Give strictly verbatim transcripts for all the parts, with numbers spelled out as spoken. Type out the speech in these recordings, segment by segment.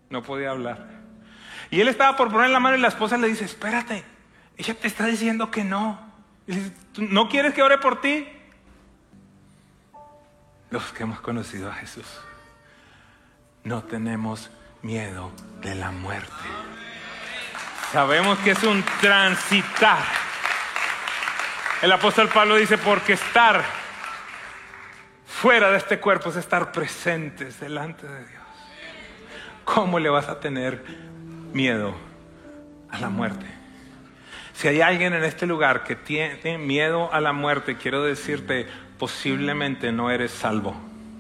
no podía hablar. Y él estaba por poner la mano y la esposa le dice, espérate, ella te está diciendo que no. Y dice, ¿no quieres que ore por ti? Los que hemos conocido a Jesús no tenemos miedo de la muerte. Sabemos que es un transitar. El apóstol Pablo dice, porque estar fuera de este cuerpo es estar presentes delante de Dios. ¿Cómo le vas a tener miedo a la muerte? Si hay alguien en este lugar que tiene miedo a la muerte, quiero decirte, posiblemente no eres salvo.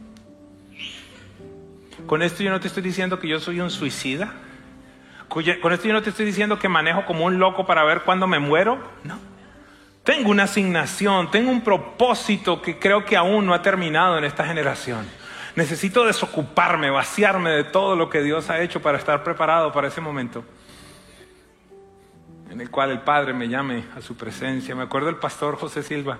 Con esto yo no te estoy diciendo que yo soy un suicida. Con esto yo no te estoy diciendo que manejo como un loco para ver cuándo me muero. No. Tengo una asignación, tengo un propósito que creo que aún no ha terminado en esta generación. Necesito desocuparme, vaciarme de todo lo que Dios ha hecho para estar preparado para ese momento en el cual el Padre me llame a su presencia. Me acuerdo del pastor José Silva.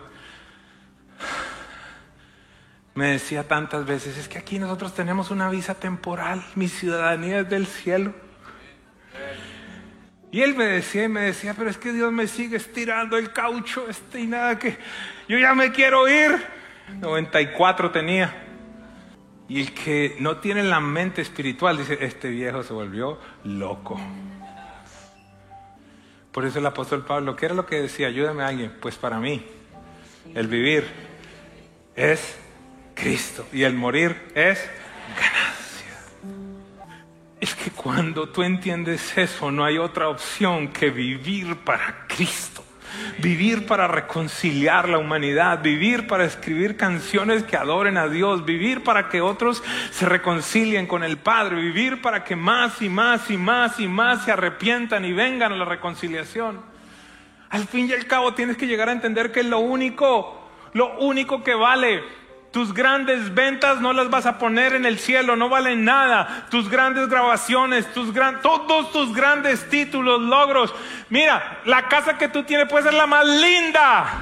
Me decía tantas veces, es que aquí nosotros tenemos una visa temporal, mi ciudadanía es del cielo. Y él me decía y me decía, pero es que Dios me sigue estirando el caucho este y nada, que yo ya me quiero ir. noventa y cuatro tenía. Y el que no tiene la mente espiritual dice, este viejo se volvió loco. Por eso el apóstol Pablo, ¿qué era lo que decía? Ayúdame a alguien. Pues para mí, el vivir es Cristo y el morir es ganancia. Es que cuando tú entiendes eso, no hay otra opción que vivir para Cristo. Vivir para reconciliar la humanidad, vivir para escribir canciones que adoren a Dios, vivir para que otros se reconcilien con el Padre, vivir para que más y más y más y más se arrepientan y vengan a la reconciliación. Al fin y al cabo tienes que llegar a entender que lo único, lo único que vale. Tus grandes ventas no las vas a poner en el cielo, no valen nada. Tus grandes grabaciones, tus gran, todos tus grandes títulos, logros. Mira, la casa que tú tienes puede ser la más linda.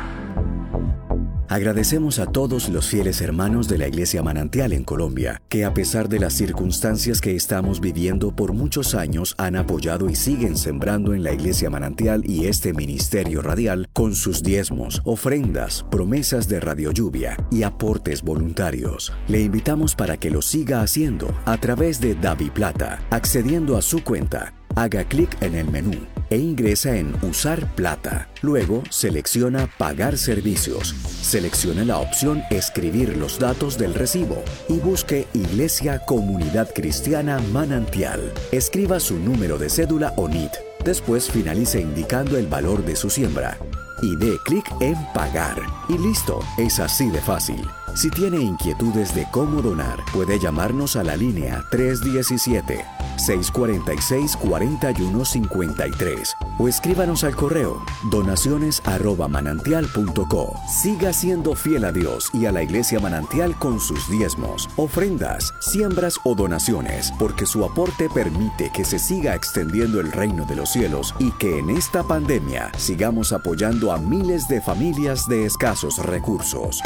Agradecemos a todos los fieles hermanos de la Iglesia Manantial en Colombia, que a pesar de las circunstancias que estamos viviendo por muchos años han apoyado y siguen sembrando en la Iglesia Manantial y este ministerio radial con sus diezmos, ofrendas, promesas de Radio Lluvia y aportes voluntarios. Le invitamos para que lo siga haciendo a través de DaviPlata, accediendo a su cuenta. Haga clic en el menú e ingresa en Usar Plata. Luego selecciona Pagar servicios. Seleccione la opción Escribir los datos del recibo y busque Iglesia Comunidad Cristiana Manantial. Escriba su número de cédula o N I T. Después finalice indicando el valor de su siembra y dé clic en Pagar. Y listo, es así de fácil. Si tiene inquietudes de cómo donar, puede llamarnos a la línea tres uno siete, seis cuatro seis, cuatro uno cinco tres o escríbanos al correo donaciones arroba manantial punto co. Siga siendo fiel a Dios y a la Iglesia Manantial con sus diezmos, ofrendas, siembras o donaciones, porque su aporte permite que se siga extendiendo el reino de los cielos y que en esta pandemia sigamos apoyando a miles de familias de escasos recursos.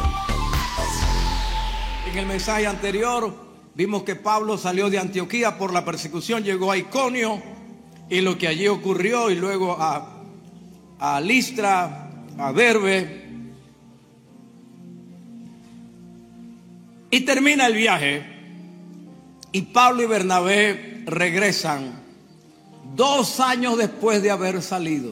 En el mensaje anterior vimos que Pablo salió de Antioquía por la persecución, llegó a Iconio y lo que allí ocurrió, y luego a, a Listra, a Derbe, y termina el viaje y Pablo y Bernabé regresan dos años después de haber salido.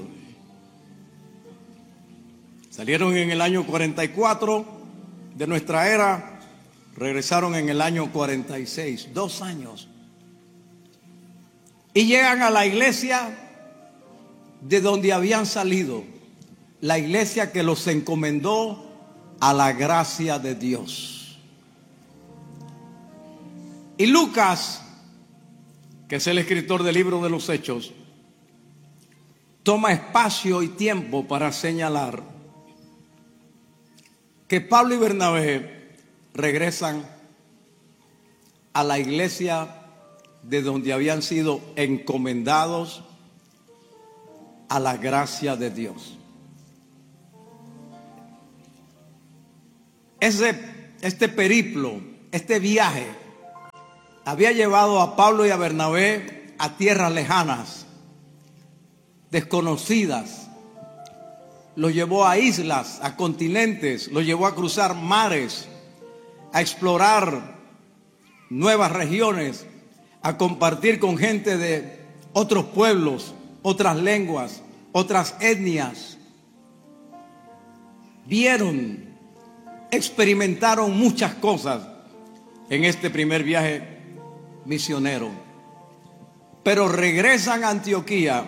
Salieron en el año cuarenta y cuatro de nuestra era. Regresaron en el año cuarenta y seis, dos años. Y llegan a la iglesia de donde habían salido, la iglesia que los encomendó a la gracia de Dios. Y Lucas, que es el escritor del libro de los Hechos, toma espacio y tiempo para señalar que Pablo y Bernabé regresan a la iglesia de donde habían sido encomendados a la gracia de Dios. Ese, este periplo, este viaje, había llevado a Pablo y a Bernabé a tierras lejanas, desconocidas. Los llevó a islas, a continentes, los llevó a cruzar mares, a explorar nuevas regiones, a compartir con gente de otros pueblos, otras lenguas, otras etnias. Vieron, experimentaron muchas cosas en este primer viaje misionero, pero regresan a Antioquía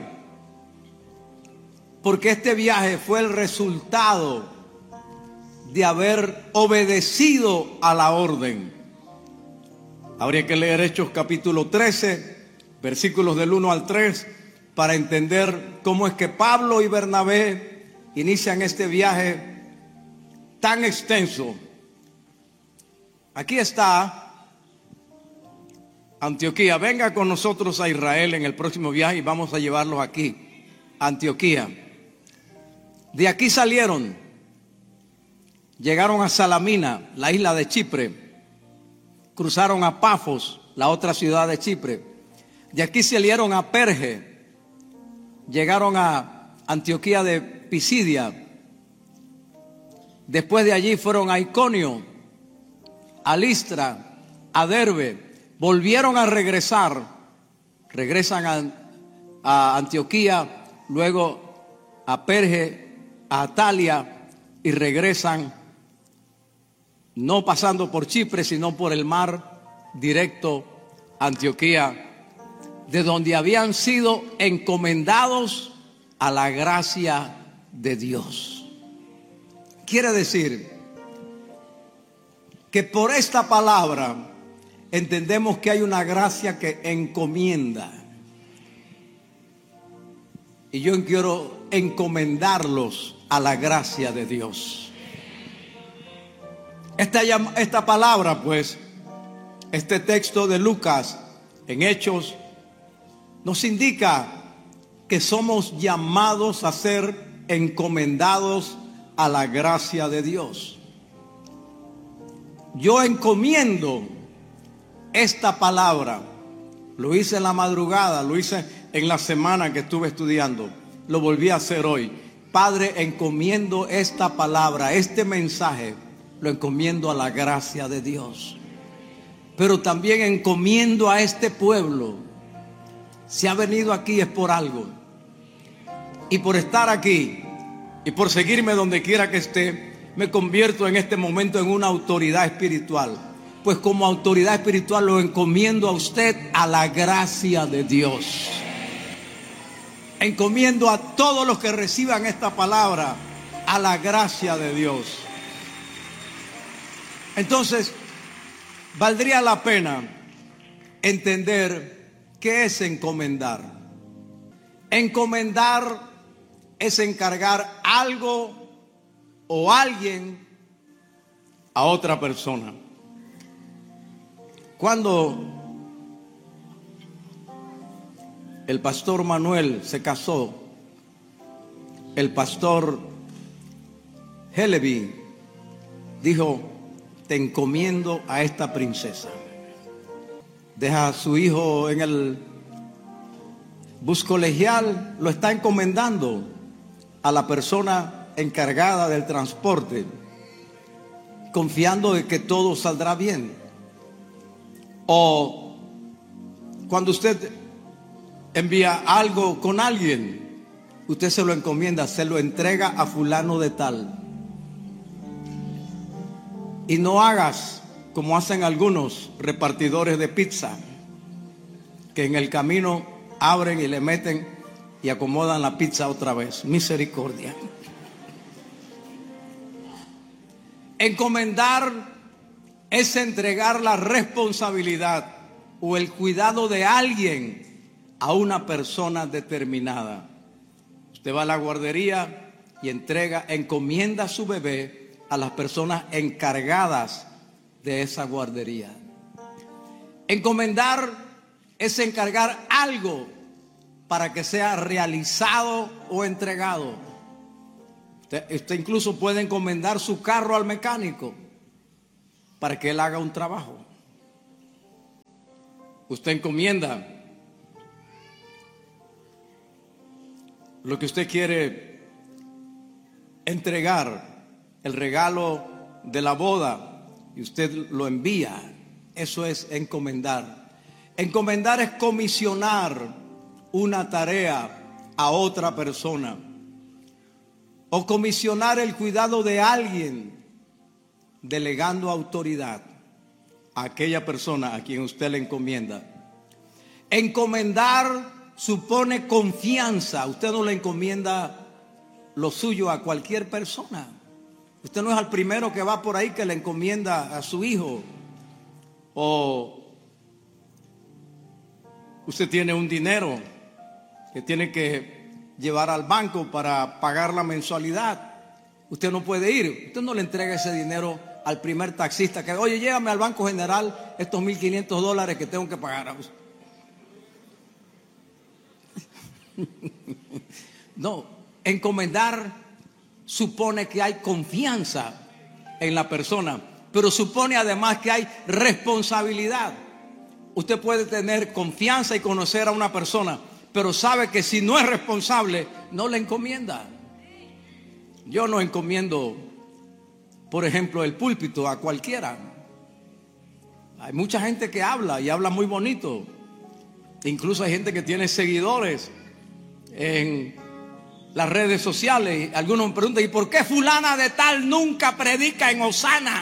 porque este viaje fue el resultado de haber obedecido a la orden. Habría que leer Hechos capítulo trece, versículos del uno al tres, para entender cómo es que Pablo y Bernabé inician este viaje tan extenso. Aquí está Antioquía. Venga con nosotros a Israel en el próximo viaje y vamos a llevarlos aquí, a Antioquía. De aquí salieron, llegaron a Salamina, la isla de Chipre, cruzaron a Pafos, la otra ciudad de Chipre. De aquí salieron a Perge, llegaron a Antioquía de Pisidia. Después de allí fueron a Iconio, a Listra, a Derbe. Volvieron a regresar, regresan a, a Antioquía, luego a Perge, a Atalia, y regresan no pasando por Chipre, sino por el mar directo a Antioquía, de donde habían sido encomendados a la gracia de Dios. Quiere decir que por esta palabra entendemos que hay una gracia que encomienda. Y yo quiero encomendarlos a la gracia de Dios. Esta, esta palabra, pues, este texto de Lucas en Hechos, nos indica que somos llamados a ser encomendados a la gracia de Dios. Yo encomiendo esta palabra. Lo hice en la madrugada, lo hice en la semana que estuve estudiando, lo volví a hacer hoy. Padre, encomiendo esta palabra, este mensaje, lo encomiendo a la gracia de Dios. Pero también encomiendo a este pueblo. Si ha venido aquí es por algo. Y por estar aquí y por seguirme donde quiera que esté, me convierto en este momento en una autoridad espiritual. Pues como autoridad espiritual lo encomiendo a usted a la gracia de Dios. Encomiendo a todos los que reciban esta palabra a la gracia de Dios. Entonces, valdría la pena entender qué es encomendar. Encomendar es encargar algo o alguien a otra persona. Cuando el pastor Manuel se casó, el pastor Helevi dijo: te encomiendo a esta princesa. Deja a su hijo en el bus colegial, lo está encomendando a la persona encargada del transporte, confiando en que todo saldrá bien. O cuando usted envía algo con alguien, usted se lo encomienda, se lo entrega a fulano de tal. Y no hagas como hacen algunos repartidores de pizza, que en el camino abren y le meten y acomodan la pizza otra vez. Misericordia. Encomendar es entregar la responsabilidad o el cuidado de alguien a una persona determinada. Usted va a la guardería y entrega, encomienda a su bebé a las personas encargadas de esa guardería. Encomendar es encargar algo para que sea realizado o entregado. Usted, usted incluso puede encomendar su carro al mecánico para que él haga un trabajo. Usted encomienda lo que usted quiere entregar, el regalo de la boda, y usted lo envía. Eso es encomendar. Encomendar es comisionar una tarea a otra persona, o comisionar el cuidado de alguien, delegando autoridad a aquella persona a quien usted le encomienda. Encomendar supone confianza. Usted no le encomienda lo suyo a cualquier persona. Usted no es el primero que va por ahí que le encomienda a su hijo. O usted tiene un dinero que tiene que llevar al banco para pagar la mensualidad. Usted no puede ir. Usted no le entrega ese dinero al primer taxista que, oye, llévame al Banco General estos mil quinientos dólares que tengo que pagar. No, encomendar supone que hay confianza en la persona, pero supone además que hay responsabilidad. Usted puede tener confianza y conocer a una persona, pero sabe que si no es responsable, no le encomienda. Yo no encomiendo, por ejemplo, el púlpito a cualquiera. Hay mucha gente que habla y habla muy bonito. Incluso hay gente que tiene seguidores en las redes sociales. Algunos me preguntan, ¿y por qué fulana de tal nunca predica en Osana?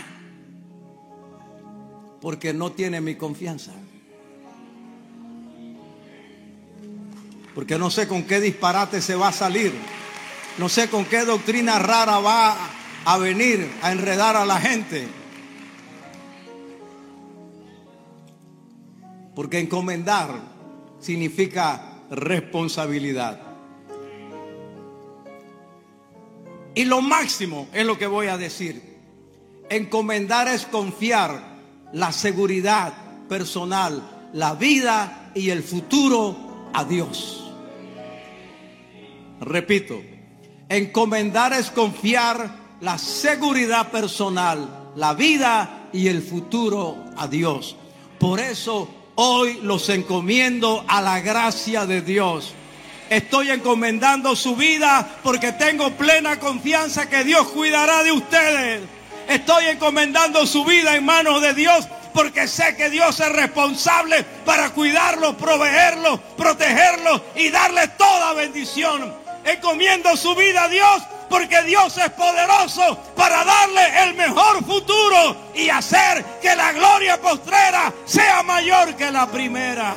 Porque no tiene mi confianza. Porque no sé con qué disparate se va a salir. No sé con qué doctrina rara va a venir a enredar a la gente. Porque encomendar significa responsabilidad. Y lo máximo es lo que voy a decir. Encomendar es confiar la seguridad personal, la vida y el futuro a Dios. Repito, encomendar es confiar la seguridad personal, la vida y el futuro a Dios. Por eso hoy los encomiendo a la gracia de Dios. Estoy encomendando su vida porque tengo plena confianza que Dios cuidará de ustedes. Estoy encomendando su vida en manos de Dios porque sé que Dios es responsable para cuidarlo, proveerlo, protegerlo y darle toda bendición. Encomiendo su vida a Dios porque Dios es poderoso para darle el mejor futuro y hacer que la gloria postrera sea mayor que la primera.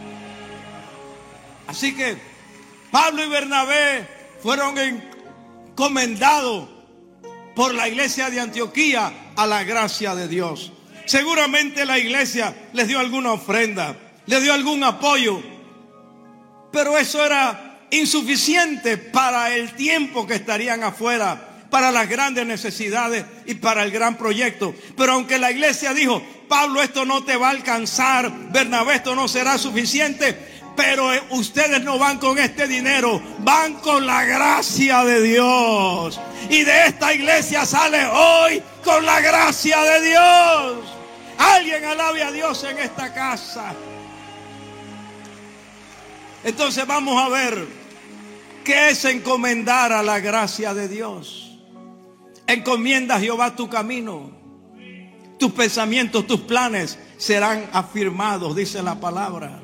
Así que Pablo y Bernabé fueron encomendados por la iglesia de Antioquía a la gracia de Dios. Seguramente la iglesia les dio alguna ofrenda, les dio algún apoyo, pero eso era insuficiente para el tiempo que estarían afuera, para las grandes necesidades y para el gran proyecto. Pero aunque la iglesia dijo, Pablo, esto no te va a alcanzar, Bernabé, esto no será suficiente, pero ustedes no van con este dinero, van con la gracia de Dios. Y de esta iglesia sale hoy con la gracia de Dios. Alguien alabe a Dios en esta casa. Entonces vamos a ver qué es encomendar a la gracia de Dios. Encomienda a Jehová tu camino. Tus pensamientos, tus planes serán afirmados, dice la palabra.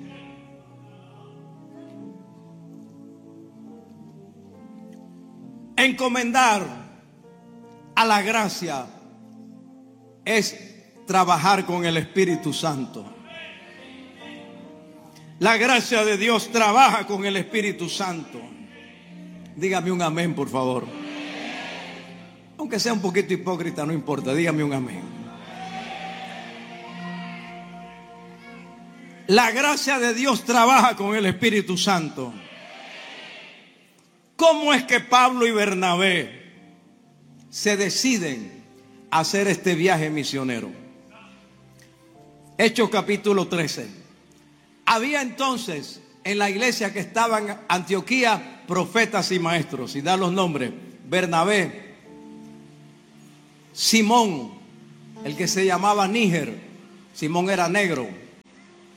Encomendar a la gracia es trabajar con el Espíritu Santo. La gracia de Dios trabaja con el Espíritu Santo. Dígame un amén, por favor. Aunque sea un poquito hipócrita, no importa, dígame un amén. La gracia de Dios trabaja con el Espíritu Santo. ¿Cómo es que Pablo y Bernabé se deciden a hacer este viaje misionero? Hechos capítulo trece. Había entonces en la iglesia que estaba en Antioquía profetas y maestros, y da los nombres: Bernabé, Simón, el que se llamaba Níger, Simón era negro,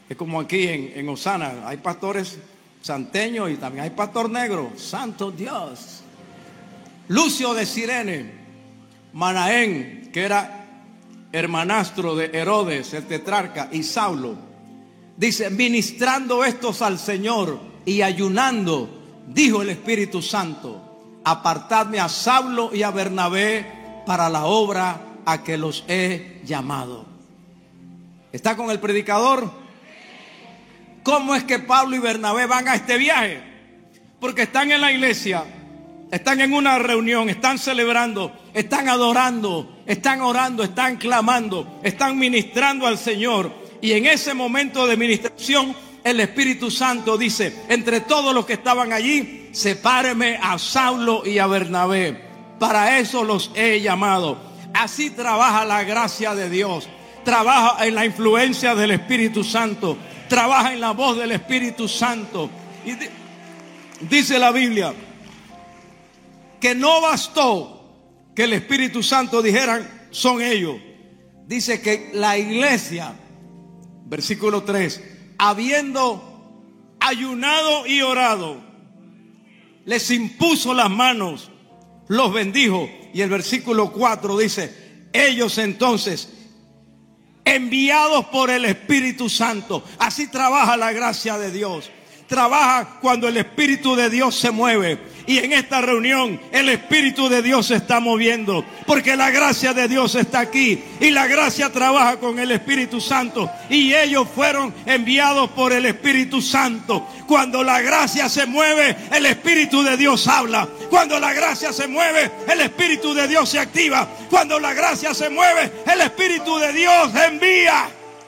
Es como aquí en, en Osana, hay pastores santeños y también hay pastor negro. Santo Dios. Lucio de Cirene, Manaén, que era hermanastro de Herodes, el tetrarca, y Saulo, dice: ministrando estos al Señor y ayunando, dijo el Espíritu Santo: apartadme a Saulo y a Bernabé para la obra a que los he llamado. ¿Está con el predicador? ¿Cómo es que Pablo y Bernabé van a este viaje? Porque están en la iglesia, están en una reunión, están celebrando, están adorando, están orando, están clamando, están ministrando al Señor. Y en ese momento de ministración, el Espíritu Santo dice: entre todos los que estaban allí, sepáreme a Saulo y a Bernabé, para eso los he llamado. Así trabaja la gracia de Dios, trabaja en la influencia del Espíritu Santo, trabaja en la voz del Espíritu Santo. Y di- dice la Biblia que no bastó que el Espíritu Santo dijeran: son ellos. Dice que la iglesia, versículo tres, habiendo ayunado y orado, les impuso las manos, los bendijo. Y el versículo cuatro dice: ellos entonces, enviados por el Espíritu Santo. Así trabaja la gracia de Dios. Trabaja cuando el Espíritu de Dios se mueve. Y en esta reunión el Espíritu de Dios se está moviendo, porque la gracia de Dios está aquí. Y la gracia trabaja con el Espíritu Santo. Y ellos fueron enviados por el Espíritu Santo. Cuando la gracia se mueve, el Espíritu de Dios habla. Cuando la gracia se mueve, el Espíritu de Dios se activa. Cuando la gracia se mueve, el Espíritu de Dios envía.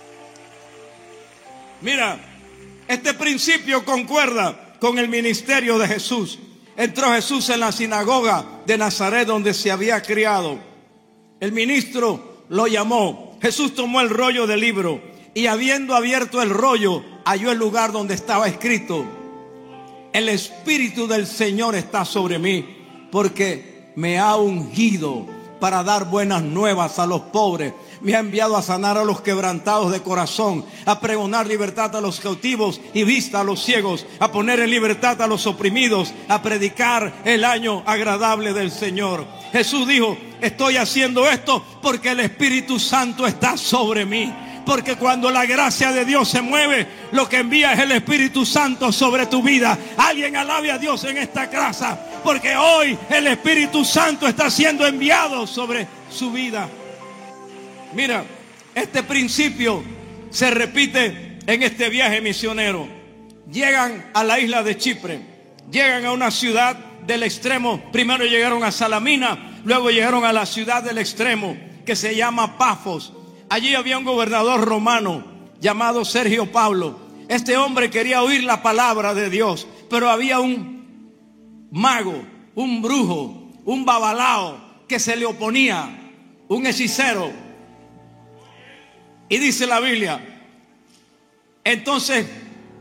Mira, este principio concuerda con el ministerio de Jesús. Entró Jesús en la sinagoga de Nazaret, donde se había criado. El ministro lo llamó. Jesús tomó el rollo del libro y, habiendo abierto el rollo, halló el lugar donde estaba escrito: el Espíritu del Señor está sobre mí, porque me ha ungido para dar buenas nuevas a los pobres. Me ha enviado a sanar a los quebrantados de corazón, a pregonar libertad a los cautivos y vista a los ciegos, a poner en libertad a los oprimidos, a predicar el año agradable del Señor. Jesús dijo: estoy haciendo esto porque el Espíritu Santo está sobre mí. Porque cuando la gracia de Dios se mueve, lo que envía es el Espíritu Santo sobre tu vida. Alguien alabe a Dios en esta casa, porque hoy el Espíritu Santo está siendo enviado sobre su vida. Mira, este principio se repite en este viaje misionero. Llegan a la isla de Chipre, llegan a una ciudad del extremo. Primero llegaron a Salamina, luego llegaron a la ciudad del extremo, que se llama Pafos. Allí había un gobernador romano llamado Sergio Pablo. Este hombre quería oír la palabra de Dios, pero había un mago, un brujo, un babalao que se le oponía, un hechicero. Y dice la Biblia, entonces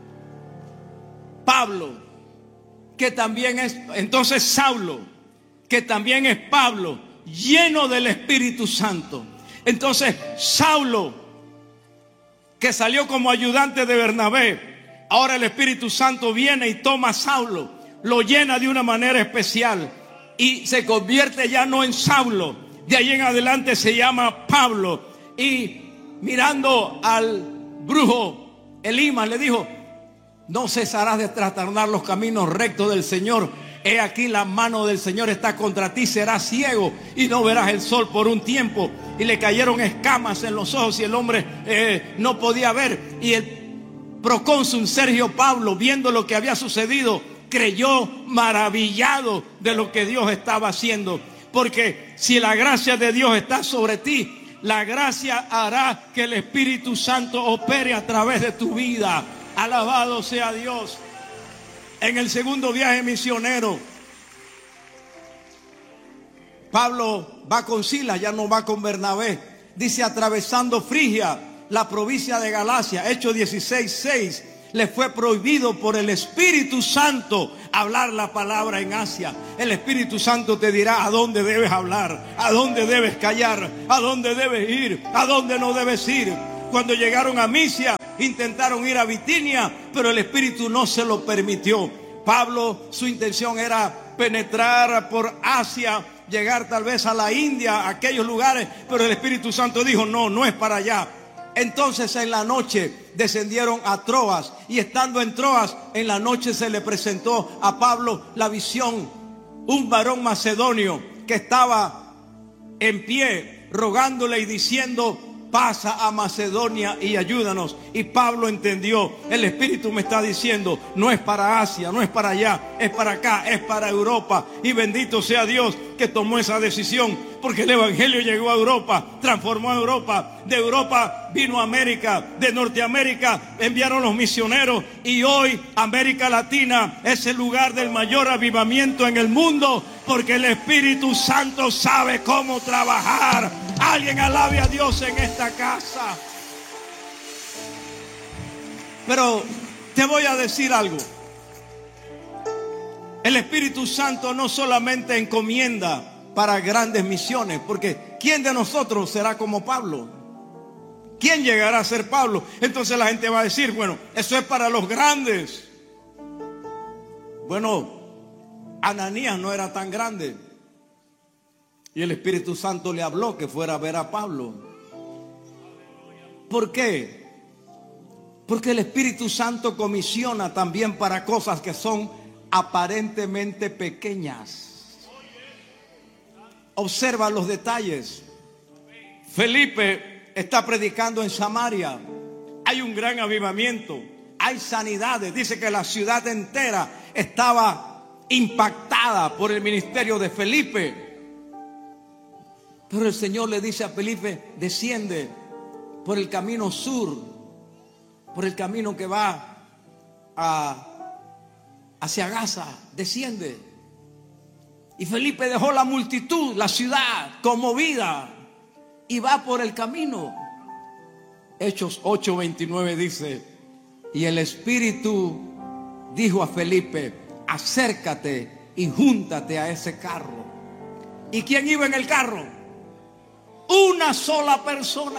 Pablo, que también es, entonces Saulo, que también es Pablo, lleno del Espíritu Santo. Entonces Saulo, que salió como ayudante de Bernabé, ahora el Espíritu Santo viene y toma a Saulo, lo llena de una manera especial y se convierte ya no en Saulo. De ahí en adelante se llama Pablo. Y mirando al brujo Elimas le dijo: no cesarás de trastornar los caminos rectos del Señor. He aquí la mano del Señor está contra ti, serás ciego y no verás el sol por un tiempo. Y le cayeron escamas en los ojos y el hombre eh, no podía ver. Y el procónsul Sergio Pablo, viendo lo que había sucedido, creyó maravillado de lo que Dios estaba haciendo. Porque si la gracia de Dios está sobre ti, la gracia hará que el Espíritu Santo opere a través de tu vida. Alabado sea Dios. En el segundo viaje misionero, Pablo va con Silas, ya no va con Bernabé. Dice: atravesando Frigia, la provincia de Galacia, Hechos dieciséis seis, le fue prohibido por el Espíritu Santo hablar la palabra en Asia. El Espíritu Santo te dirá a dónde debes hablar, a dónde debes callar, a dónde debes ir, a dónde no debes ir. Cuando llegaron a Misia, intentaron ir a Bitinia, pero el Espíritu no se lo permitió. Pablo, su intención era penetrar por Asia, llegar tal vez a la India, a aquellos lugares, pero el Espíritu Santo dijo, no, no es para allá. Entonces en la noche descendieron a Troas, y estando en Troas, en la noche se le presentó a Pablo la visión, un varón macedonio que estaba en pie rogándole y diciendo, pasa a Macedonia y ayúdanos. Y Pablo entendió, el Espíritu me está diciendo, no es para Asia, no es para allá, es para acá, es para Europa. Y bendito sea Dios que tomó esa decisión, porque el Evangelio llegó a Europa, transformó a Europa. De Europa vino a América, de Norteamérica enviaron los misioneros, y hoy América Latina es el lugar del mayor avivamiento en el mundo, porque el Espíritu Santo sabe cómo trabajar. Alguien alabe a Dios en esta casa. Pero te voy a decir algo. El Espíritu Santo no solamente encomienda para grandes misiones, porque ¿quién de nosotros será como Pablo? ¿Quién llegará a ser Pablo? Entonces la gente va a decir, bueno, eso es para los grandes. Bueno, Ananías no era tan grande, y el Espíritu Santo le habló que fuera a ver a Pablo. ¿Por qué? Porque el Espíritu Santo comisiona también para cosas que son aparentemente pequeñas. Observa los detalles. Felipe está predicando en Samaria. Hay un gran avivamiento, hay sanidades. Dice que la ciudad entera estaba impactada por el ministerio de Felipe. Pero el Señor le dice a Felipe, desciende por el camino sur, por el camino que va a, hacia Gaza, desciende. Y Felipe dejó la multitud, la ciudad conmovida, y va por el camino. Hechos ocho veintinueve dice, y el Espíritu dijo a Felipe, acércate y júntate a ese carro. ¿Y quién iba en el carro? Una sola persona.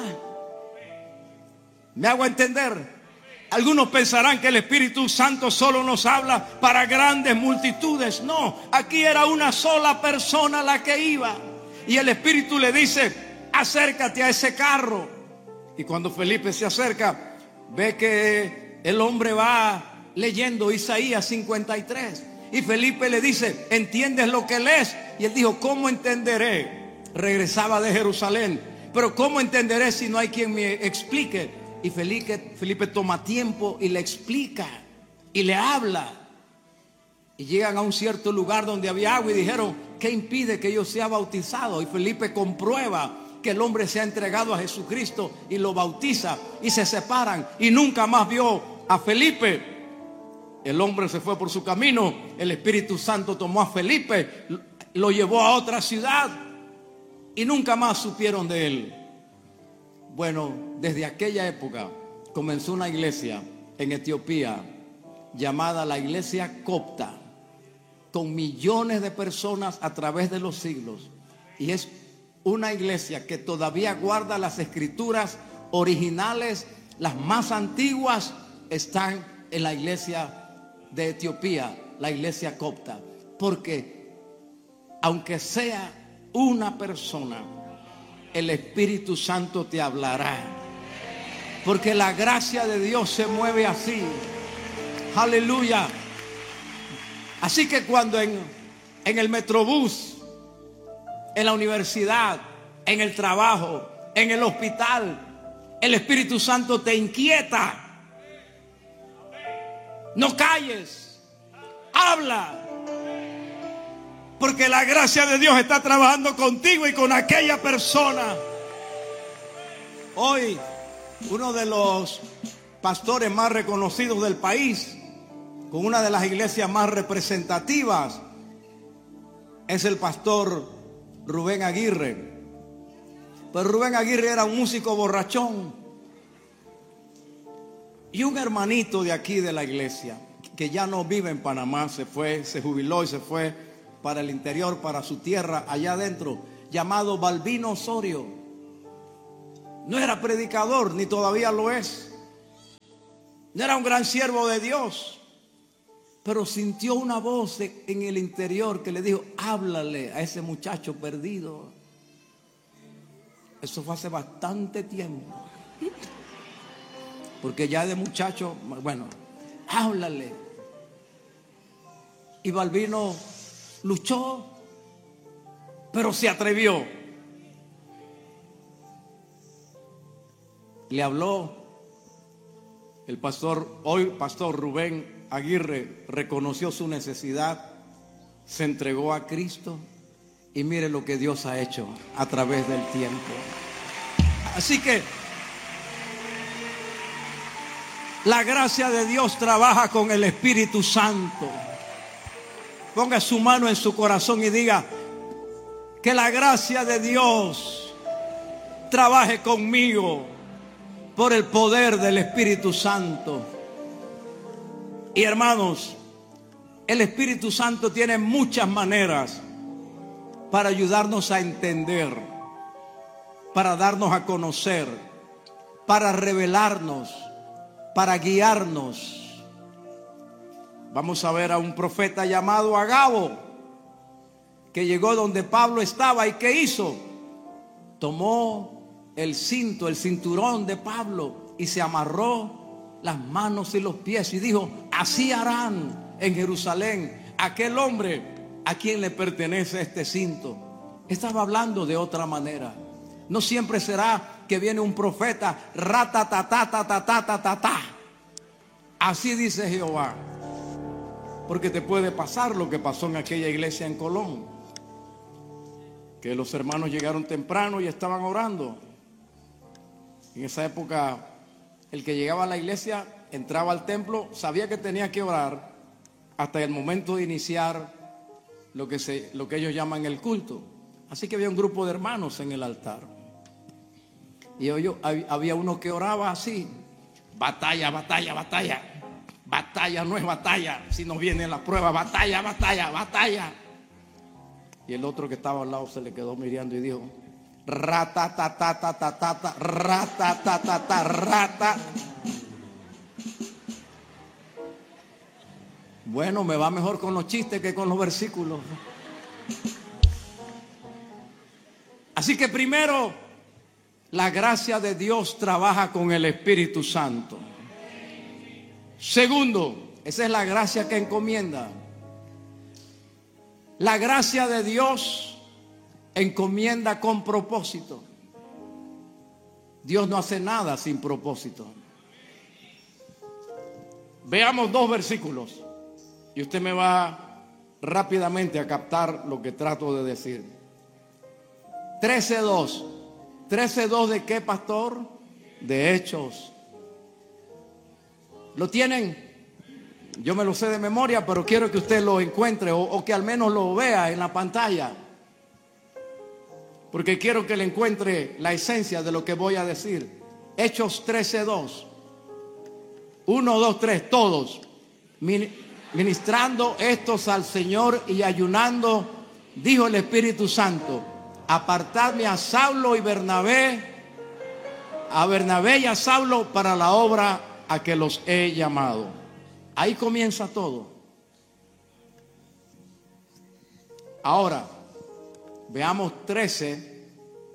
¿Me hago entender? Algunos pensarán que el Espíritu Santo solo nos habla para grandes multitudes. No, aquí era una sola persona la que iba. Y el Espíritu le dice, acércate a ese carro. Y cuando Felipe se acerca, ve que el hombre va leyendo Isaías cincuenta y tres. Y Felipe le dice, ¿entiendes lo que lees? Y él dijo, ¿cómo entenderé? Regresaba de Jerusalén, pero ¿cómo entenderé si no hay quien me explique? Y Felipe, Felipe toma tiempo y le explica y le habla. Y llegan a un cierto lugar donde había agua y dijeron, ¿qué impide que yo sea bautizado? Y Felipe comprueba que el hombre se ha entregado a Jesucristo y lo bautiza, y se separan, y nunca más vio a Felipe. El hombre se fue por su camino. El Espíritu Santo tomó a Felipe, lo llevó a otra ciudad, y nunca más supieron de él. Bueno, desde aquella época comenzó una iglesia en Etiopía llamada la Iglesia Copta, con millones de personas a través de los siglos. Y es una iglesia que todavía guarda las escrituras originales, las más antiguas están en la iglesia de Etiopía, la Iglesia Copta. Porque aunque sea una persona, el Espíritu Santo te hablará, porque la gracia de Dios se mueve así. Aleluya. Así que cuando en, en el metrobús, en la universidad, en el trabajo, en el hospital, el Espíritu Santo te inquieta, no calles, habla, porque la gracia de Dios está trabajando contigo y con aquella persona. Hoy, uno de los pastores más reconocidos del país, con una de las iglesias más representativas, es el pastor Rubén Aguirre. Pero Rubén Aguirre era un músico borrachón. Y un hermanito de aquí de la iglesia, que ya no vive en Panamá, se fue, se jubiló y se fue para el interior, para su tierra allá adentro, llamado Balbino Osorio. No era predicador, ni todavía lo es. No era un gran siervo de Dios. Pero sintió una voz en el interior que le dijo: háblale a ese muchacho perdido. Eso fue hace bastante tiempo. Porque ya de muchacho, bueno, háblale. Y Balbino luchó, pero se atrevió. Le habló el pastor, hoy pastor Rubén Aguirre, reconoció su necesidad, se entregó a Cristo y mire lo que Dios ha hecho a través del tiempo. Así que la gracia de Dios trabaja con el Espíritu Santo. Ponga su mano en su corazón y diga: que la gracia de Dios trabaje conmigo por el poder del Espíritu Santo. Y hermanos, el Espíritu Santo tiene muchas maneras para ayudarnos a entender, para darnos a conocer, para revelarnos, para guiarnos. Vamos a ver a un profeta llamado Agabo, que llegó donde Pablo estaba y ¿qué hizo? Tomó el cinto, el cinturón de Pablo y se amarró las manos y los pies y dijo: así harán en Jerusalén aquel hombre a quien le pertenece este cinto. Estaba hablando de otra manera. No siempre será que viene un profeta, ratatatatatatatata. Así dice Jehová. Porque te puede pasar lo que pasó en aquella iglesia en Colón, que los hermanos llegaron temprano y estaban orando. En esa época, el que llegaba a la iglesia, entraba al templo, sabía que tenía que orar hasta el momento de iniciar lo que, se, lo que ellos llaman el culto. Así que había un grupo de hermanos en el altar. Y yo, había uno que oraba así: batalla, batalla, batalla. Batalla no es batalla, si nos viene la prueba, batalla, batalla, batalla. Y el otro que estaba al lado se le quedó mirando y dijo: ratatatatata, ratatatata, rata. Bueno, me va mejor con los chistes que con los versículos. Así que primero, la gracia de Dios trabaja con el Espíritu Santo. Segundo, esa es la gracia que encomienda. La gracia de Dios encomienda con propósito. Dios no hace nada sin propósito. Veamos dos versículos y usted me va rápidamente a captar lo que trato de decir. trece dos. trece dos ¿de qué, pastor? De Hechos. ¿Lo tienen? Yo me lo sé de memoria, pero quiero que usted lo encuentre o, o que al menos lo vea en la pantalla, porque quiero que le encuentre la esencia de lo que voy a decir. Hechos trece dos. uno, dos, tres, todos. Ministrando estos al Señor y ayunando, dijo el Espíritu Santo: apartadme a Saulo y Bernabé, a Bernabé y a Saulo para la obra a que los he llamado. Ahí comienza todo. Ahora, veamos trece,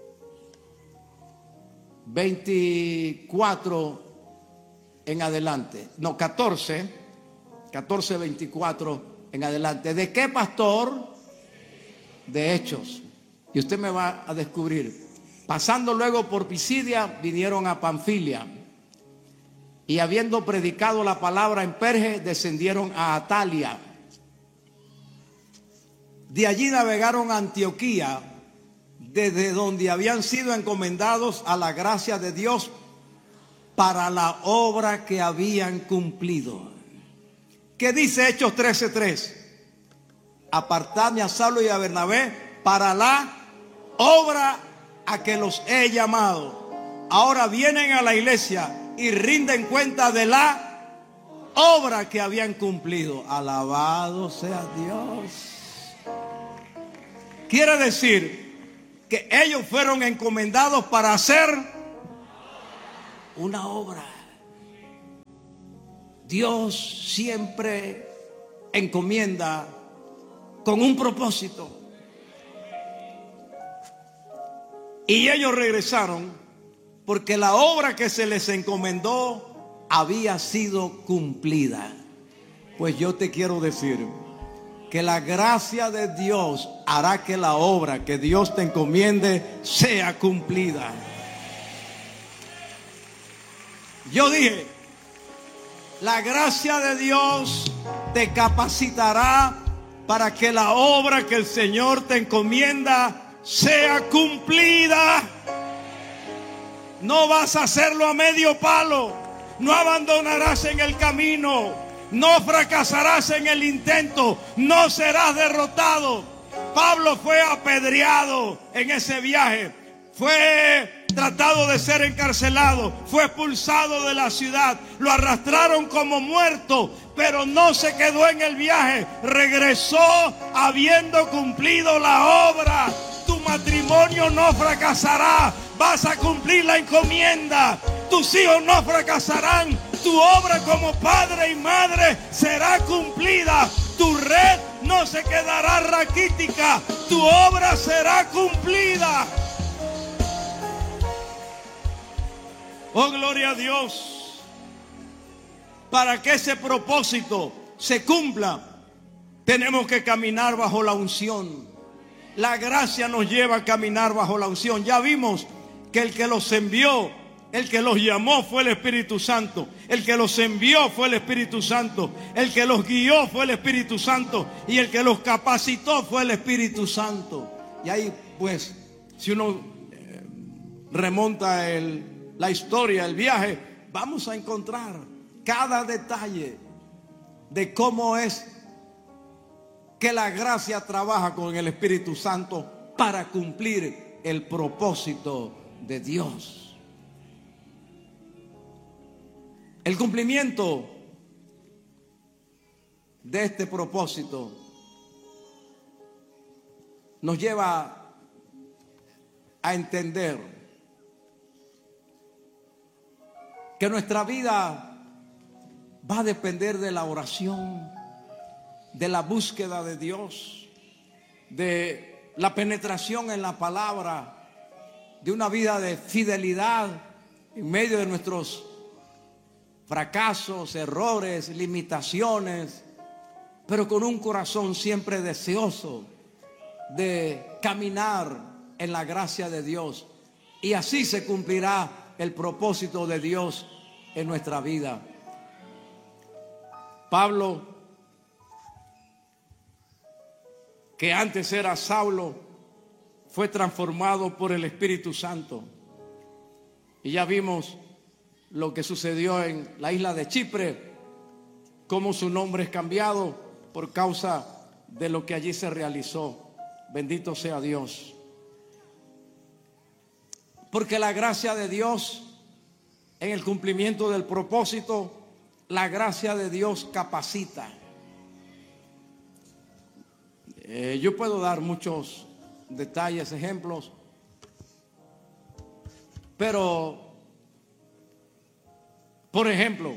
veinticuatro en adelante. No, catorce, catorce, veinticuatro en adelante. ¿De qué, pastor? De Hechos. Y usted me va a descubrir. Pasando luego por Pisidia, vinieron a Panfilia. Y habiendo predicado la palabra en Perge, descendieron a Atalia. De allí navegaron a Antioquía, desde donde habían sido encomendados a la gracia de Dios para la obra que habían cumplido. ¿Qué dice Hechos trece tres? Apartadme a Saulo y a Bernabé para la obra a que los he llamado. Ahora vienen a la iglesia y rinden cuenta de la obra que habían cumplido. Alabado sea Dios. Quiere decir que ellos fueron encomendados para hacer una obra. Dios siempre encomienda con un propósito. Y ellos regresaron porque la obra que se les encomendó había sido cumplida. Pues yo te quiero decir que la gracia de Dios hará que la obra que Dios te encomiende sea cumplida. Yo dije, la gracia de Dios te capacitará para que la obra que el Señor te encomienda sea cumplida. No vas a hacerlo a medio palo, no abandonarás en el camino. No fracasarás en el intento, no serás derrotado. Pablo fue apedreado en ese viaje, fue tratado de ser encarcelado, fue expulsado de la ciudad, lo arrastraron como muerto, pero no se quedó en el viaje, regresó habiendo cumplido la obra. Tu matrimonio no fracasará, vas a cumplir la encomienda. Tus hijos no fracasarán. Tu obra como padre y madre será cumplida. Tu red no se quedará raquítica. Tu obra será cumplida. Oh, gloria a Dios. Para que ese propósito se cumpla, tenemos que caminar bajo la unción. La gracia nos lleva a caminar bajo la unción. Ya vimos que el que los envió, el que los llamó fue el Espíritu Santo. El que los envió fue el Espíritu Santo. El que los guió fue el Espíritu Santo. Y el que los capacitó fue el Espíritu Santo. Y ahí pues, si uno eh, remonta el, la historia, el viaje, vamos a encontrar cada detalle de cómo es que la gracia trabaja con el Espíritu Santo para cumplir el propósito de Dios. El cumplimiento de este propósito nos lleva a entender que nuestra vida va a depender de la oración, de la búsqueda de Dios, de la penetración en la palabra, de una vida de fidelidad en medio de nuestros fracasos, errores, limitaciones, pero con un corazón siempre deseoso de caminar en la gracia de Dios. Y así se cumplirá el propósito de Dios en nuestra vida. Pablo, que antes era Saulo, fue transformado por el Espíritu Santo. Y ya vimos lo que sucedió en la isla de Chipre, cómo su nombre es cambiado por causa de lo que allí se realizó. Bendito sea Dios. Porque la gracia de Dios, en el cumplimiento del propósito, la gracia de Dios capacita. Eh, yo puedo dar muchos detalles, ejemplos, pero, por ejemplo,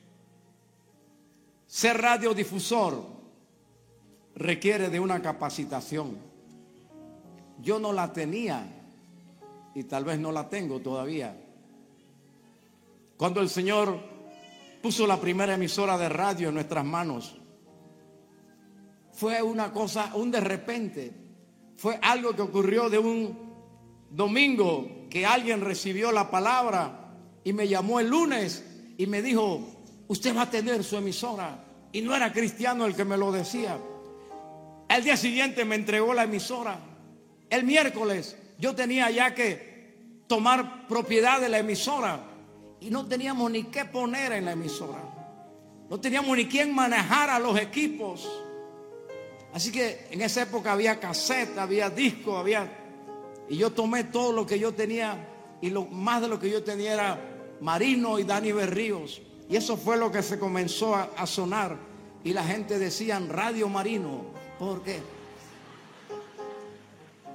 ser radiodifusor requiere de una capacitación. Yo no la tenía y tal vez no la tengo todavía. Cuando el Señor puso la primera emisora de radio en nuestras manos, fue una cosa, un de repente, fue algo que ocurrió de un domingo que alguien recibió la palabra y me llamó el lunes y me dijo, usted va a tener su emisora. Y no era cristiano el que me lo decía. El día siguiente me entregó la emisora. El miércoles yo tenía ya que tomar propiedad de la emisora y no teníamos ni qué poner en la emisora. No teníamos ni quién manejara los equipos. Así que en esa época había cassette, había disco, había... Y yo tomé todo lo que yo tenía y lo más de lo que yo tenía era Marino y Dani Berríos. Y eso fue lo que se comenzó a, a sonar. Y la gente decía Radio Marino. ¿Por qué?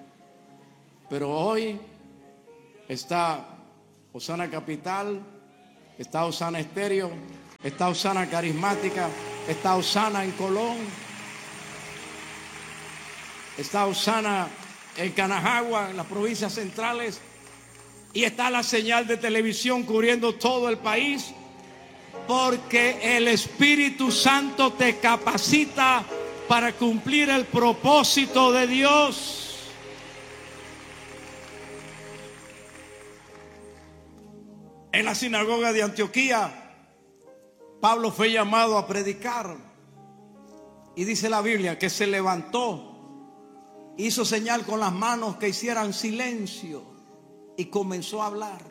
Pero hoy está Osana Capital, Está Osana Estéreo, está Osana Carismática, está Osana en Colón, está Osana en Canajagua, en las provincias centrales, y está la señal de televisión cubriendo todo el país, porque el Espíritu Santo te capacita para cumplir el propósito de Dios. En la sinagoga de Antioquía, Pablo fue llamado a predicar, y dice la Biblia que se levantó, hizo señal con las manos que hicieran silencio y comenzó a hablar.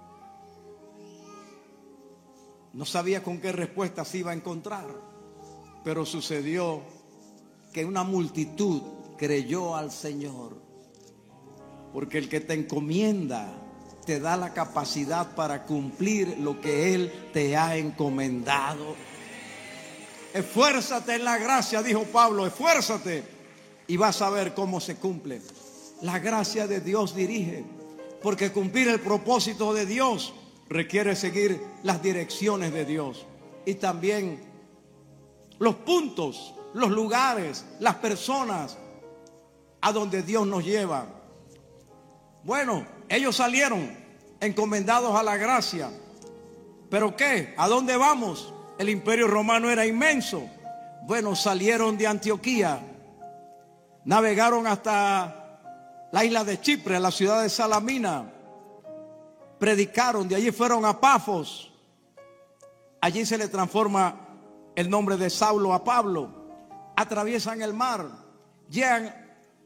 No sabía con qué respuesta se iba a encontrar, pero sucedió que una multitud creyó al Señor, porque el que te encomienda te da la capacidad para cumplir lo que Él te ha encomendado. Esfuérzate en la gracia, dijo Pablo, esfuérzate y vas a ver cómo se cumple. La gracia de Dios dirige, porque cumplir el propósito de Dios requiere seguir las direcciones de Dios y también los puntos, los lugares, las personas a donde Dios nos lleva. Bueno, ellos salieron encomendados a la gracia, pero ¿qué? ¿A dónde vamos? El imperio romano era inmenso. Bueno, salieron de Antioquía, navegaron hasta la isla de Chipre, la ciudad de Salamina, predicaron, de allí fueron a Pafos, allí se le transforma el nombre de Saulo a Pablo, atraviesan el mar, llegan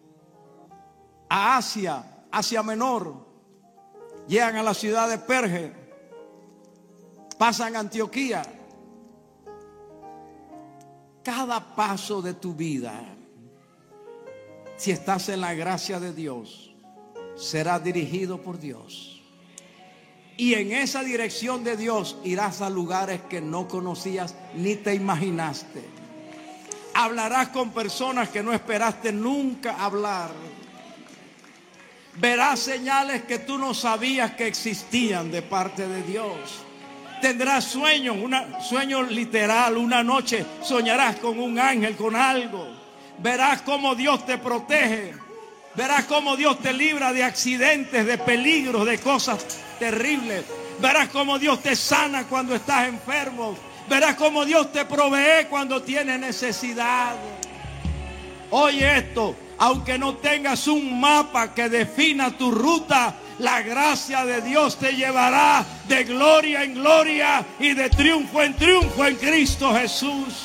a Asia, Asia Menor, llegan a la ciudad de Perge, pasan a Antioquía. Cada paso de tu vida, si estás en la gracia de Dios, será dirigido por Dios. Y en esa dirección de Dios irás a lugares que no conocías ni te imaginaste. Hablarás con personas que no esperaste nunca hablar. Verás señales que tú no sabías que existían de parte de Dios. Tendrás sueños, un sueño literal, una noche soñarás con un ángel, con algo. Verás cómo Dios te protege. Verás cómo Dios te libra de accidentes, de peligros, de cosas terribles. Verás cómo Dios te sana cuando estás enfermo. Verás cómo Dios te provee cuando tienes necesidad. Oye esto, aunque no tengas un mapa que defina tu ruta, la gracia de Dios te llevará de gloria en gloria y de triunfo en triunfo en Cristo Jesús.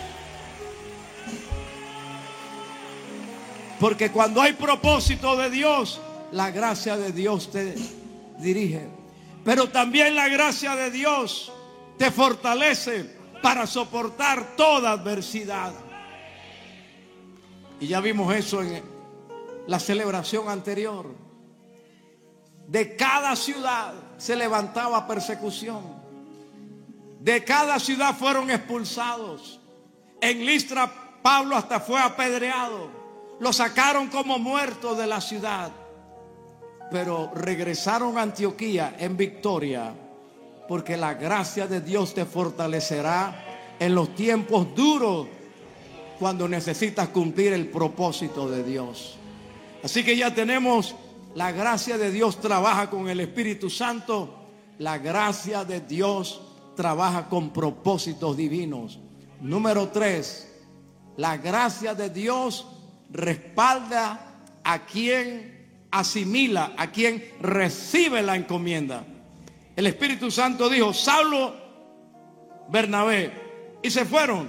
Porque cuando hay propósito de Dios, la gracia de Dios te dirige. Pero también la gracia de Dios te fortalece para soportar toda adversidad. Y ya vimos eso en la celebración anterior. De cada ciudad se levantaba persecución. De cada ciudad fueron expulsados. En Listra, Pablo hasta fue apedreado. Lo sacaron como muerto de la ciudad. Pero regresaron a Antioquía en victoria, porque la gracia de Dios te fortalecerá en los tiempos duros, cuando necesitas cumplir el propósito de Dios. Así que ya tenemos, la gracia de Dios trabaja con el Espíritu Santo. La gracia de Dios trabaja con propósitos divinos. Número tres, la gracia de Dios respalda a quien asimila, a quien recibe la encomienda. El Espíritu Santo dijo: Saulo, Bernabé, y se fueron.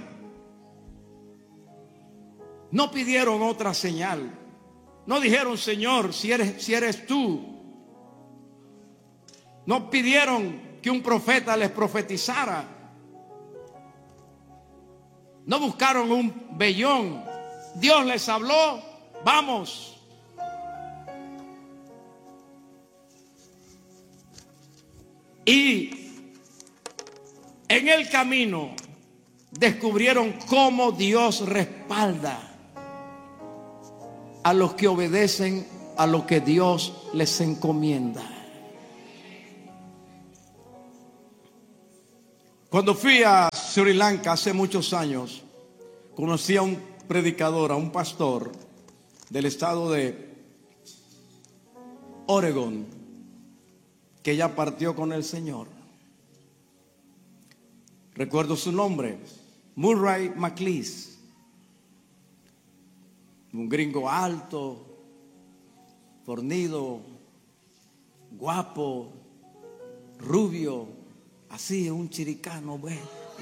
No pidieron otra señal. No dijeron: Señor, si eres, si eres tú. No pidieron que un profeta les profetizara. No buscaron un vellón. Dios les habló: vamos. Y en el camino descubrieron cómo Dios respalda a los que obedecen a lo que Dios les encomienda. Cuando fui a Sri Lanka hace muchos años, conocí a un predicador, a un pastor del estado de Oregon, que ya partió con el Señor. Recuerdo su nombre, Murray McLeese. Un gringo alto, fornido, guapo, rubio, así, un chiricano, bueno.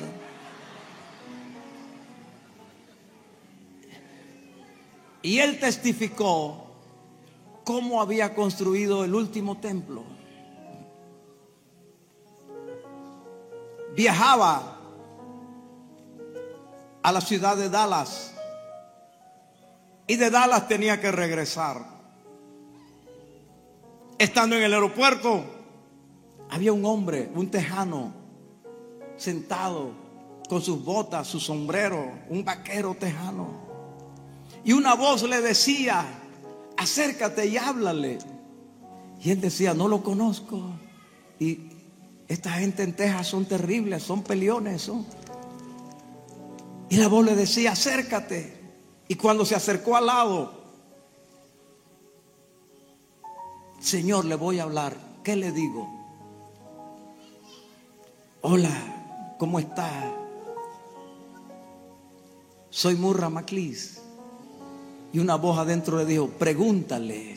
Y él testificó cómo había construido el último templo. Viajaba a la ciudad de Dallas y de Dallas tenía que regresar. Estando en el aeropuerto, había un hombre, un tejano, sentado con sus botas, su sombrero, un vaquero tejano. Y una voz le decía: acércate y háblale. Y él decía: no lo conozco. Y esta gente en Texas son terribles, son peleones, son. Y la voz le decía: acércate. Y cuando se acercó al lado: Señor, le voy a hablar. ¿Qué le digo? Hola, ¿cómo está? Soy Murray McLeese. Y una voz adentro le dijo: pregúntale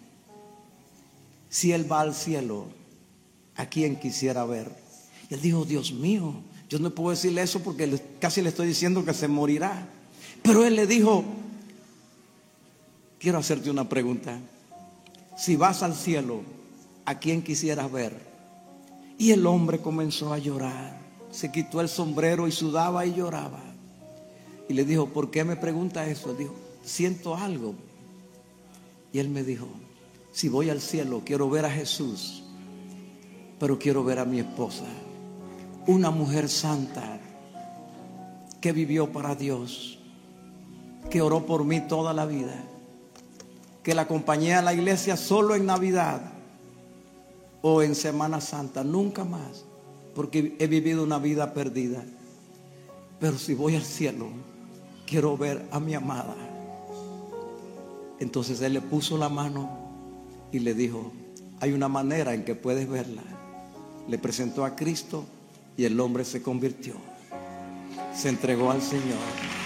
si él va al cielo, a quien quisiera ver. Y él dijo: Dios mío, yo no puedo decirle eso porque casi le estoy diciendo que se morirá. Pero él le dijo: quiero hacerte una pregunta. Si vas al cielo, ¿a quién quisieras ver? Y el hombre comenzó a llorar. Se quitó el sombrero y sudaba y lloraba. Y le dijo: ¿por qué me pregunta eso? Él dijo: siento algo. Y él me dijo: si voy al cielo, quiero ver a Jesús, pero quiero ver a mi esposa, una mujer santa que vivió para Dios, que oró por mí toda la vida, que la acompañé a la iglesia solo en Navidad o en Semana Santa, nunca más, porque he vivido una vida perdida. Pero si voy al cielo, quiero ver a mi amada. Entonces él le puso la mano y le dijo: hay una manera en que puedes verla. Le presentó a Cristo y el hombre se convirtió, se entregó al Señor.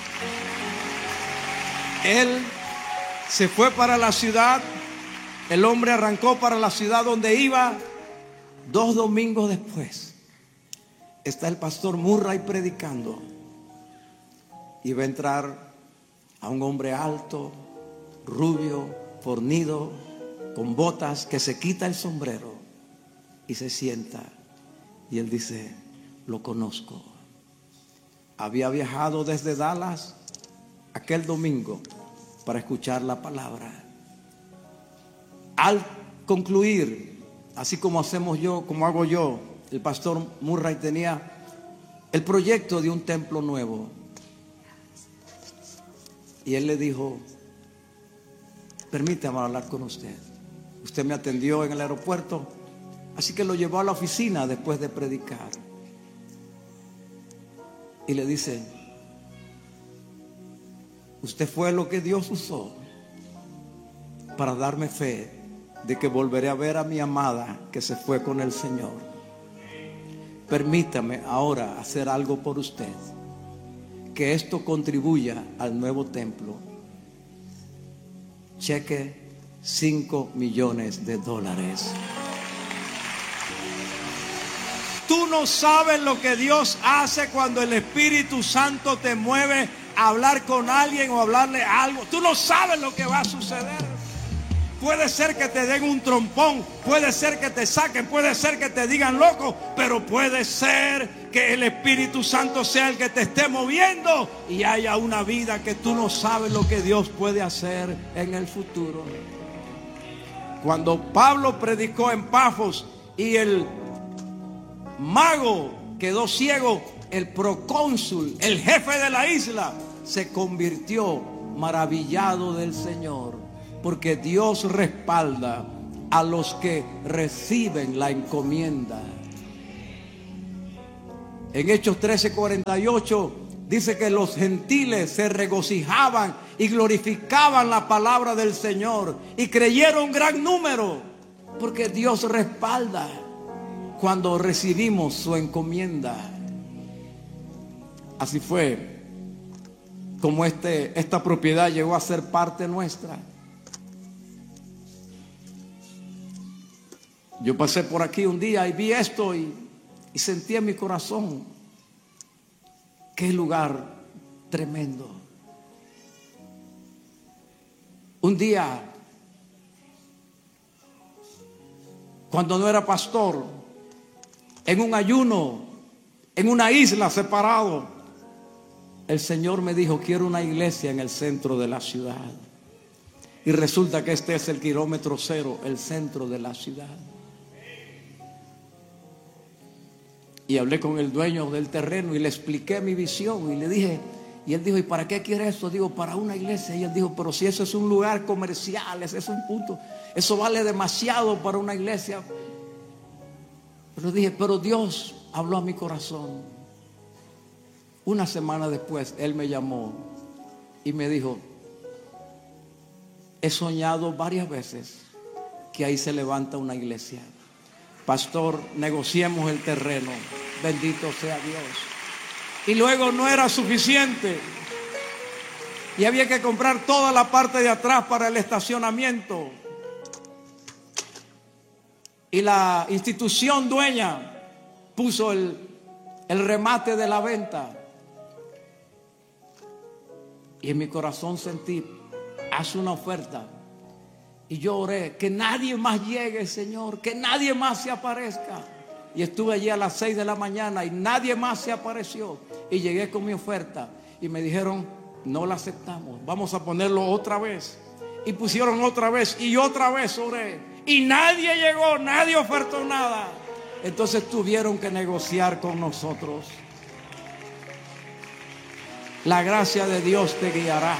Él se fue para la ciudad. El hombre arrancó para la ciudad donde iba. Dos domingos después está el pastor Murray predicando, y va a entrar a un hombre alto, rubio, fornido, con botas, que se quita el sombrero y se sienta. Y él dice: lo conozco. Había viajado desde Dallas aquel domingo para escuchar la palabra. Al concluir, así como hacemos yo, como hago yo, el pastor Murray tenía el proyecto de un templo nuevo. Y él le dijo: permítame hablar con usted. Usted me atendió en el aeropuerto, así que lo llevó a la oficina después de predicar. Y le dice: usted fue lo que Dios usó para darme fe de que volveré a ver a mi amada que se fue con el Señor. Permítame ahora hacer algo por usted, que esto contribuya al nuevo templo. Cheque cinco millones de dólares. Tú no sabes lo que Dios hace cuando el Espíritu Santo te mueve a hablar con alguien o hablarle algo. Tú no sabes lo que va a suceder. Puede ser que te den un trompón, puede ser que te saquen, puede ser que te digan loco, pero puede ser que el Espíritu Santo sea el que te esté moviendo y haya una vida que tú no sabes lo que Dios puede hacer en el futuro. Cuando Pablo predicó en Pafos y el mago quedó ciego, el procónsul, el jefe de la isla, se convirtió maravillado del Señor, porque Dios respalda a los que reciben la encomienda. En Hechos trece, cuarenta y ocho dice que los gentiles se regocijaban y glorificaban la palabra del Señor, y creyeron gran número, porque Dios respalda cuando recibimos su encomienda. Así fue como este, esta propiedad llegó a ser parte nuestra. Yo pasé por aquí un día y vi esto y, y sentí en mi corazón: qué lugar tremendo. Un día, cuando no era pastor, en un ayuno, en una isla separado, el Señor me dijo: quiero una iglesia en el centro de la ciudad. Y resulta que este es el kilómetro cero, el centro de la ciudad. Y hablé con el dueño del terreno y le expliqué mi visión y le dije, y él dijo: ¿y para qué quiere eso? Digo, para una iglesia. Y él dijo: pero si eso es un lugar comercial, ese es un punto, eso vale demasiado para una iglesia. Pero dije, pero Dios habló a mi corazón. Una semana después él me llamó y me dijo: he soñado varias veces que ahí se levanta una iglesia. Pastor, negociemos el terreno. Bendito sea Dios. Y luego no era suficiente, y había que comprar toda la parte de atrás para el estacionamiento. Y la institución dueña puso el, el remate de la venta. Y en mi corazón sentí: haz una oferta. Y yo oré: que nadie más llegue, Señor, que nadie más se aparezca. Y estuve allí a las seis de la mañana y nadie más se apareció. Y llegué con mi oferta y me dijeron: no la aceptamos, vamos a ponerlo otra vez. Y pusieron otra vez y otra vez oré. Y nadie llegó, nadie ofertó nada. Entonces tuvieron que negociar con nosotros. La gracia de Dios te guiará.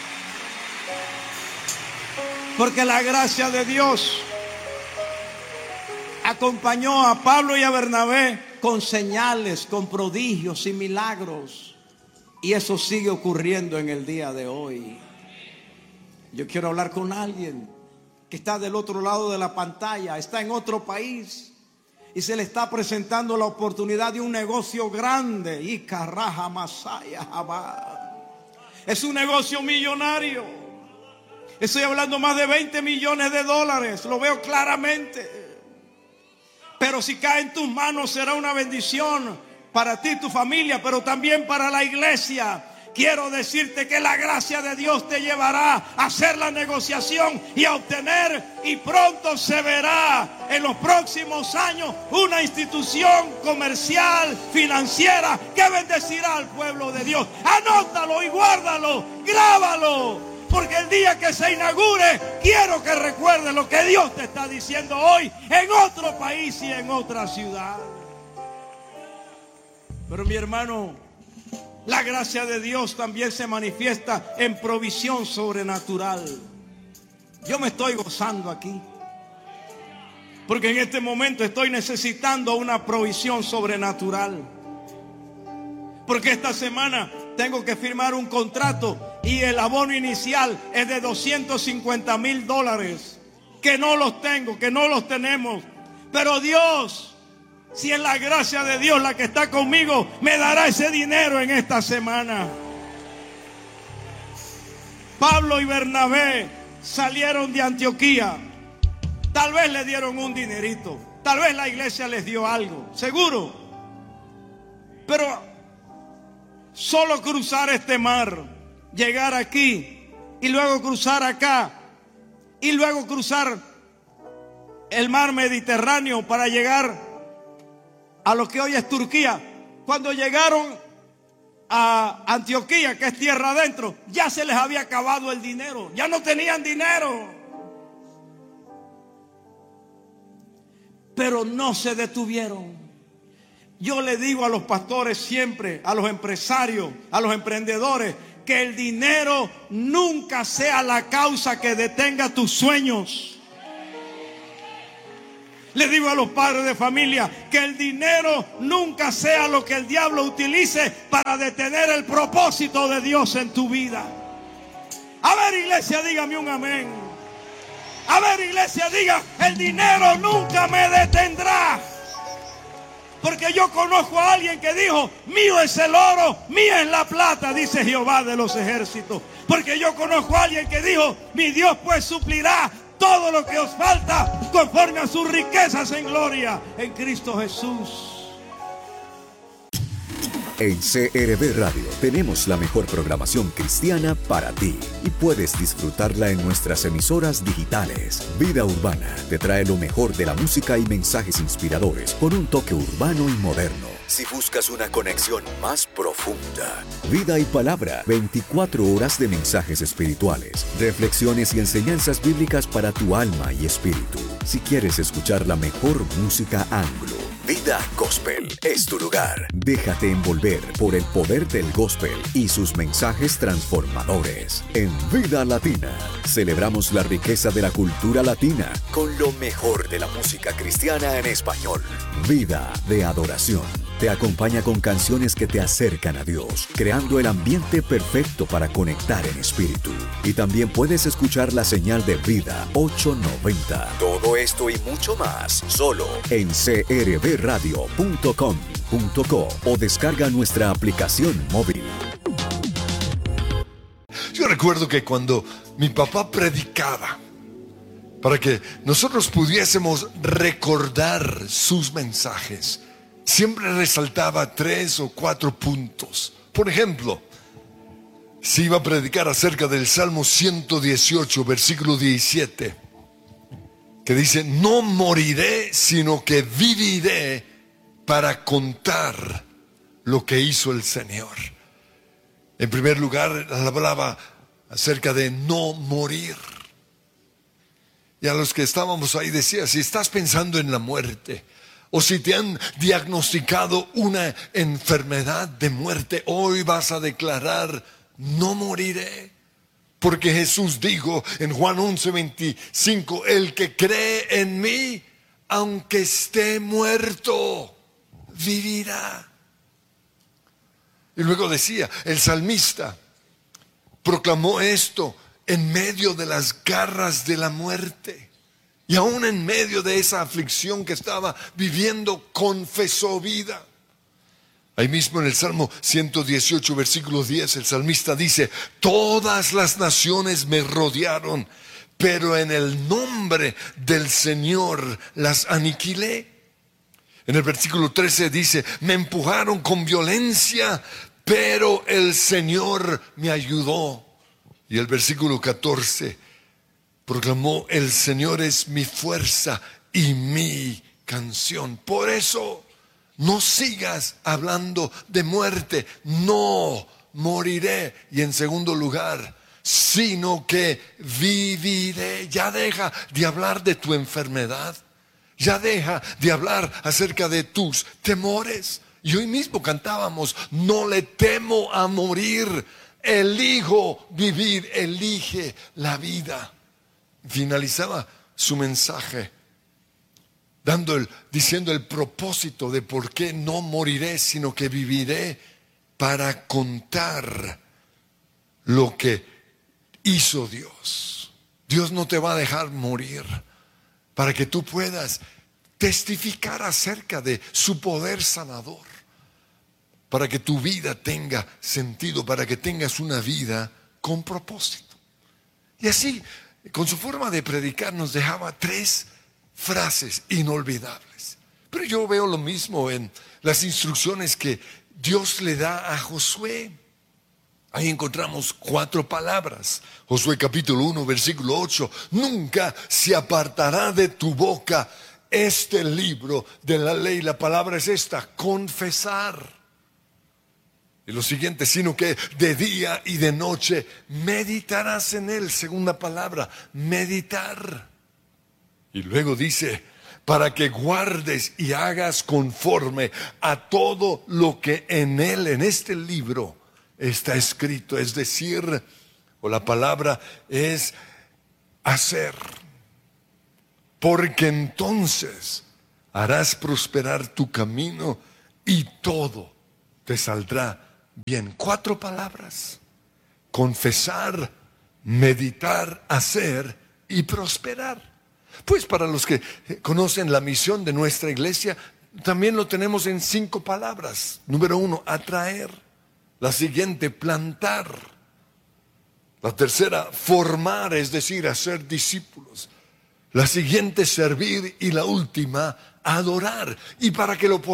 Porque la gracia de Dios acompañó a Pablo y a Bernabé con señales, con prodigios y milagros. Y eso sigue ocurriendo en el día de hoy. Yo quiero hablar con alguien que está del otro lado de la pantalla, está en otro país y se le está presentando la oportunidad de un negocio grande. Y Caraja Masaya Jabá. Es un negocio millonario. Estoy hablando más de veinte millones de dólares, lo veo claramente. Pero si cae en tus manos será una bendición para ti y tu familia, pero también para la iglesia. Quiero decirte que la gracia de Dios te llevará a hacer la negociación y a obtener, y pronto se verá en los próximos años una institución comercial, financiera, que bendecirá al pueblo de Dios. Anótalo y guárdalo, grábalo. Porque el día que se inaugure, quiero que recuerdes lo que Dios te está diciendo hoy en otro país y en otra ciudad. Pero mi hermano, la gracia de Dios también se manifiesta en provisión sobrenatural. Yo me estoy gozando aquí, porque en este momento estoy necesitando una provisión sobrenatural. Porque esta semana tengo que firmar un contrato y el abono inicial es de doscientos cincuenta mil dólares. Que no los tengo, que no los tenemos. Pero Dios, si es la gracia de Dios la que está conmigo, me dará ese dinero en esta semana. Pablo y Bernabé salieron de Antioquía. Tal vez le dieron un dinerito, tal vez la iglesia les dio algo, seguro. Pero solo cruzar este mar, llegar aquí y luego cruzar acá y luego cruzar el mar Mediterráneo para llegar a lo que hoy es Turquía. Cuando llegaron a Antioquía, que es tierra adentro, ya se les había acabado el dinero, ya no tenían dinero. Pero no se detuvieron. Yo le digo a los pastores siempre, a los empresarios, a los emprendedores, que el dinero nunca sea la causa que detenga tus sueños. Le digo a los padres de familia que el dinero nunca sea lo que el diablo utilice para detener el propósito de Dios en tu vida. A ver, iglesia, dígame un amén. A ver, iglesia, diga: el dinero nunca me detendrá. Porque yo conozco a alguien que dijo: mío es el oro, mía es la plata, dice Jehová de los ejércitos. Porque yo conozco a alguien que dijo: mi Dios pues suplirá todo lo que os falta conforme a sus riquezas en gloria en Cristo Jesús. En C R V Radio tenemos la mejor programación cristiana para ti y puedes disfrutarla en nuestras emisoras digitales. Vida Urbana te trae lo mejor de la música y mensajes inspiradores con un toque urbano y moderno. Si buscas una conexión más profunda, Vida y Palabra, veinticuatro horas de mensajes espirituales, reflexiones y enseñanzas bíblicas para tu alma y espíritu. Si quieres escuchar la mejor música anglo, Vida Gospel es tu lugar. Déjate envolver por el poder del gospel y sus mensajes transformadores. En Vida Latina, celebramos la riqueza de la cultura latina con lo mejor de la música cristiana en español. Vida de Adoración te acompaña con canciones que te acercan a Dios, creando el ambiente perfecto para conectar en espíritu. Y también puedes escuchar la señal de Vida ochocientos noventa. Todo esto y mucho más, solo en c r v radio punto com punto co o descarga nuestra aplicación móvil. Yo recuerdo que cuando mi papá predicaba, para que nosotros pudiésemos recordar sus mensajes, siempre resaltaba tres o cuatro puntos. Por ejemplo, si iba a predicar acerca del Salmo ciento dieciocho, versículo diecisiete, que dice: no moriré, sino que viviré para contar lo que hizo el Señor. En primer lugar, hablaba acerca de no morir. Y a los que estábamos ahí decía: si estás pensando en la muerte, o si te han diagnosticado una enfermedad de muerte, hoy vas a declarar: no moriré. Porque Jesús dijo en Juan once veinticinco: el que cree en mí, aunque esté muerto, vivirá. Y luego decía, el salmista proclamó esto en medio de las garras de la muerte. Y aún en medio de esa aflicción que estaba viviendo, confesó vida. Ahí mismo en el Salmo ciento dieciocho, versículo diez, el salmista dice: todas las naciones me rodearon, pero en el nombre del Señor las aniquilé. En el versículo trece dice: me empujaron con violencia, pero el Señor me ayudó. Y el versículo catorce proclamó: el Señor es mi fuerza y mi canción. Por eso no sigas hablando de muerte. No moriré. Y en segundo lugar, sino que viviré. Ya deja de hablar de tu enfermedad. Ya deja de hablar acerca de tus temores. Y hoy mismo cantábamos: no le temo a morir, elijo vivir, elige la vida. Finalizaba su mensaje dando el, diciendo el propósito de por qué no moriré, sino que viviré para contar lo que hizo Dios. Dios no te va a dejar morir, para que tú puedas testificar acerca de su poder sanador, para que tu vida tenga sentido, para que tengas una vida con propósito. Y así, con su forma de predicar, nos dejaba tres frases inolvidables. Pero yo veo lo mismo en las instrucciones que Dios le da a Josué. Ahí encontramos cuatro palabras. Josué capítulo uno, versículo ocho: nunca se apartará de tu boca este libro de la ley. La palabra es esta: confesar. Y lo siguiente: sino que de día y de noche meditarás en él. Segunda palabra: meditar. Y luego dice: para que guardes y hagas conforme a todo lo que en él, en este libro, está escrito. Es decir, o la palabra es hacer. Porque entonces harás prosperar tu camino y todo te saldrá bien. Cuatro palabras: confesar, meditar, hacer y prosperar. Pues para los que conocen la misión de nuestra iglesia, también lo tenemos en cinco palabras. Número uno, atraer. La siguiente, plantar. La tercera, formar, es decir, hacer discípulos. La siguiente, servir. Y la última, adorar. Y para que lo podamos